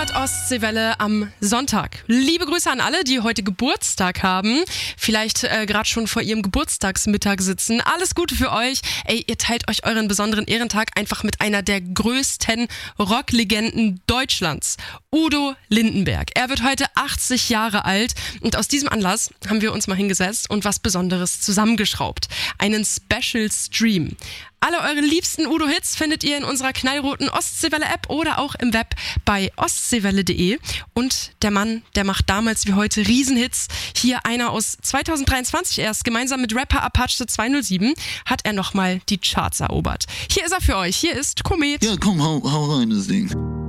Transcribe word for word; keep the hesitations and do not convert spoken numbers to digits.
hört Ostseewelle am Sonntag. Liebe Grüße an alle, die heute Geburtstag haben. Vielleicht äh, gerade schon vor ihrem Geburtstagsmittag sitzen. Alles Gute für euch. Ey, ihr teilt euch euren besonderen Ehrentag einfach mit einer der größten Rocklegenden Deutschlands. Udo Lindenberg. Er wird heute achtzig Jahre alt und aus diesem Anlass haben wir uns mal hingesetzt und was Besonderes zusammengeschraubt. Einen Special Stream. Alle eure liebsten Udo-Hits findet ihr in unserer knallroten Ostseewelle-App oder auch im Web bei ostseewelle punkt de. Und der Mann, der macht damals wie heute Riesenhits. Hier einer aus zweitausenddreiundzwanzig erst, gemeinsam mit Rapper Apache zweihundertsieben, hat er nochmal die Charts erobert. Hier ist er für euch, hier ist Komet. Ja, komm, hau, hau rein das Ding.